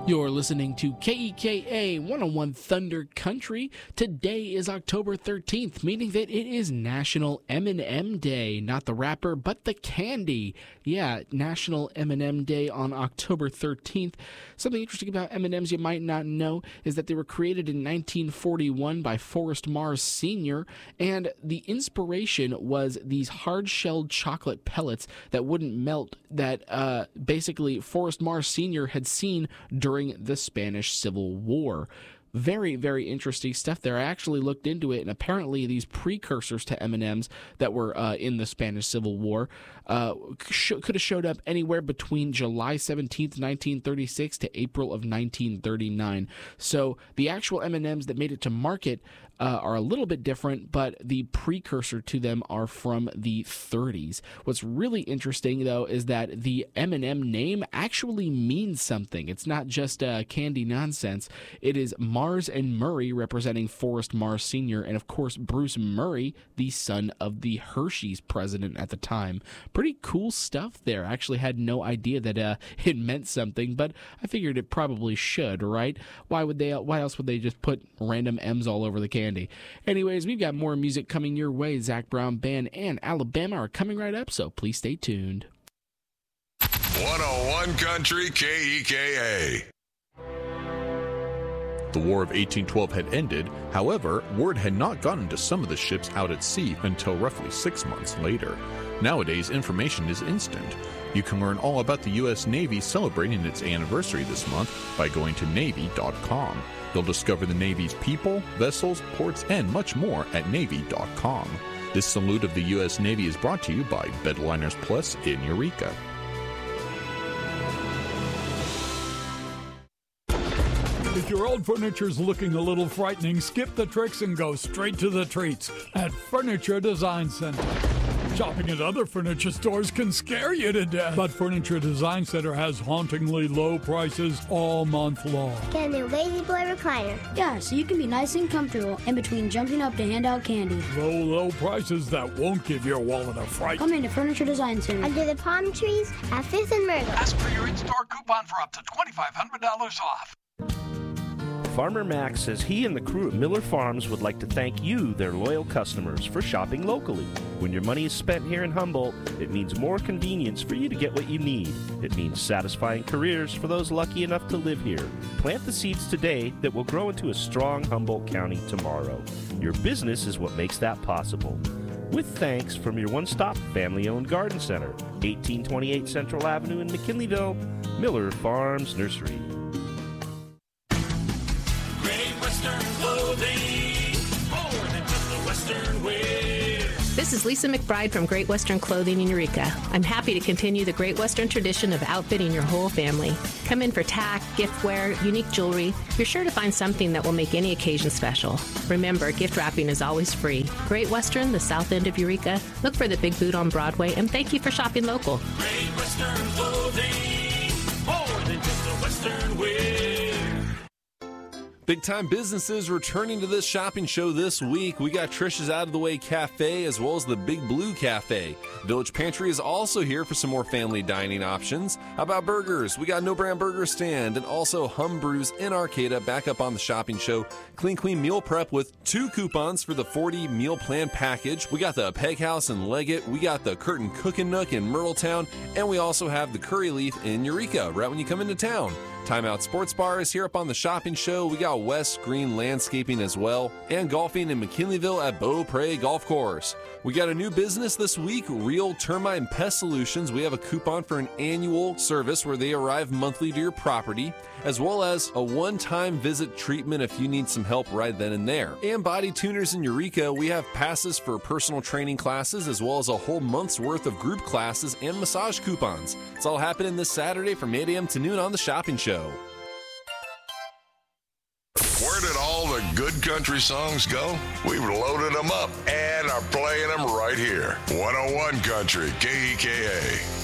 You're listening to KEKA 101 Thunder Country. Today is October 13th, meaning that it is National M&M Day. Not the rapper, but the candy. Yeah, National M&M Day on October 13th. Something interesting about M&Ms you might not know is that they were created in 1941 by Forrest Mars Sr., and the inspiration was these hard-shelled chocolate pellets that wouldn't melt that basically Forrest Mars Sr. had seen during the Spanish Civil War. Very, very interesting stuff there. I actually looked into it, and apparently these precursors to M&Ms that were in the Spanish Civil War could have showed up anywhere between July 17th, 1936 to April of 1939. So the actual M&Ms that made it to market are a little bit different, but the precursor to them are from the 30s. What's really interesting, though, is that the M&M name actually means something. It's not just candy nonsense. It is Mars and Murray, representing Forrest Mars Sr., and, of course, Bruce Murray, the son of the Hershey's president at the time. Pretty cool stuff there. I actually had no idea that it meant something, but I figured it probably should, right? Why else would they just put random M's all over the candy? Anyways, we've got more music coming your way. Zac Brown Band and Alabama are coming right up, so please stay tuned. 101 Country KEKA. The War of 1812 had ended. However, word had not gotten to some of the ships out at sea until roughly 6 months later. Nowadays, information is instant. You can learn all about the U.S. Navy celebrating its anniversary this month by going to Navy.com. You'll discover the Navy's people, vessels, ports, and much more at Navy.com. This salute of the U.S. Navy is brought to you by Bedliners Plus in Eureka. If your old furniture's looking a little frightening, skip the tricks and go straight to the treats at Furniture Design Center. Shopping at other furniture stores can scare you to death, but Furniture Design Center has hauntingly low prices all month long. Get a new Lazy Boy recliner. Yeah, so you can be nice and comfortable in between jumping up to hand out candy. Low prices that won't give your wallet a fright. Come into Furniture Design Center. Under the palm trees at 5th and Myrtle. Ask for your in-store coupon for up to $2,500 off. Farmer Max says he and the crew at Miller Farms would like to thank you, their loyal customers, for shopping locally. When your money is spent here in Humboldt, it means more convenience for you to get what you need. It means satisfying careers for those lucky enough to live here. Plant the seeds today that will grow into a strong Humboldt County tomorrow. Your business is what makes that possible. With thanks from your one-stop family-owned garden center, 1828 Central Avenue in McKinleyville, Miller Farms Nursery. This is Lisa McBride from Great Western Clothing in Eureka. I'm happy to continue the Great Western tradition of outfitting your whole family. Come in for tack, giftware, unique jewelry. You're sure to find something that will make any occasion special. Remember, gift wrapping is always free. Great Western, the south end of Eureka. Look for the Big Boot on Broadway, and thank you for shopping local. Great Western Clothing, more than just a Western wear. Big-time businesses returning to this shopping show this week. We got Trish's Out of the Way Cafe as well as the Big Blue Cafe. Village Pantry is also here for some more family dining options. How about burgers? We got No Brand Burger Stand and also Hum Brews in Arcata back up on the shopping show. Clean Queen Meal Prep with 2 coupons for the 40 meal plan package. We got the Peg House in Leggett. We got the Curtin Cookin' Nook in Myrtletown. And we also have the Curry Leaf in Eureka right when you come into town. Timeout Sports Bar is here up on the shopping show. We got West Green Landscaping as well, and golfing in McKinleyville at Beaupre Golf Course. We got a new business this week, Real Termite and Pest Solutions. We have a coupon for an annual service where they arrive monthly to your property, as well as a one-time visit treatment if you need some help right then and there. And Body Tuners in Eureka, we have passes for personal training classes, as well as a whole month's worth of group classes and massage coupons. It's all happening this Saturday from 8 a.m. to noon on the shopping show. Where did all the good country songs go? We've loaded them up and are playing them right here. 101 Country, KEKA.